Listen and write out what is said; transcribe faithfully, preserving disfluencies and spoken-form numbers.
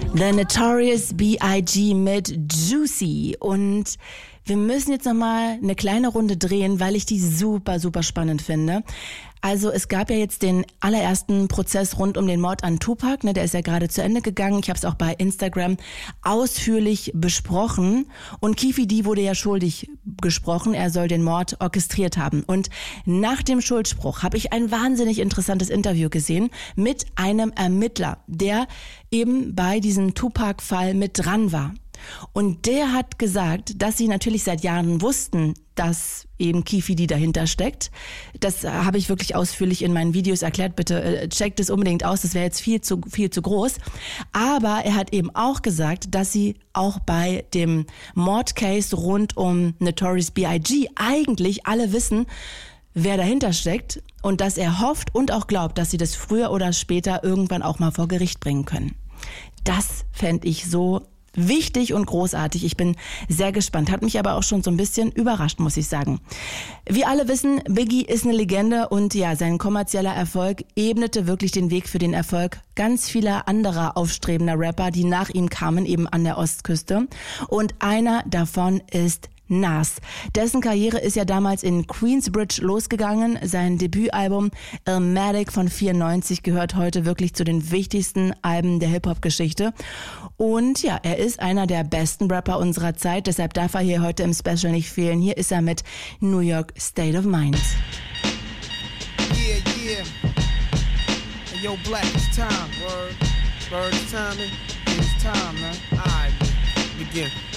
The Notorious B I G mit Juicy. Und wir müssen jetzt nochmal eine kleine Runde drehen, weil ich die super, super spannend finde. Also es gab ja jetzt den allerersten Prozess rund um den Mord an Tupac, ne, der ist ja gerade zu Ende gegangen. Ich habe es auch bei Instagram ausführlich besprochen. Und Keffe D wurde ja schuldig gesprochen, er soll den Mord orchestriert haben. Und nach dem Schuldspruch habe ich ein wahnsinnig interessantes Interview gesehen mit einem Ermittler, der eben bei diesem Tupac-Fall mit dran war. Und der hat gesagt, dass sie natürlich seit Jahren wussten, dass eben Keffe D dahinter steckt. Das habe ich wirklich ausführlich in meinen Videos erklärt. Bitte äh, checkt es unbedingt aus, das wäre jetzt viel zu, viel zu groß. Aber er hat eben auch gesagt, dass sie auch bei dem Mordcase rund um Notorious B I G eigentlich alle wissen, wer dahinter steckt und dass er hofft und auch glaubt, dass sie das früher oder später irgendwann auch mal vor Gericht bringen können. Das fände ich so wichtig und großartig. Ich bin sehr gespannt. Hat mich aber auch schon so ein bisschen überrascht, muss ich sagen. Wir alle wissen, Biggie ist eine Legende und ja, sein kommerzieller Erfolg ebnete wirklich den Weg für den Erfolg ganz vieler anderer aufstrebender Rapper, die nach ihm kamen, eben an der Ostküste. Und einer davon ist Nas. Dessen Karriere ist ja damals in Queensbridge losgegangen. Sein Debütalbum Illmatic von vierundneunzig gehört heute wirklich zu den wichtigsten Alben der Hip-Hop-Geschichte. Und ja, er ist einer der besten Rapper unserer Zeit. Deshalb darf er hier heute im Special nicht fehlen. Hier ist er mit New York State of Mind. Yeah, yeah. Hey, yo, Black, it's time. Word. Word, it's time. It's time, man. All right, begin.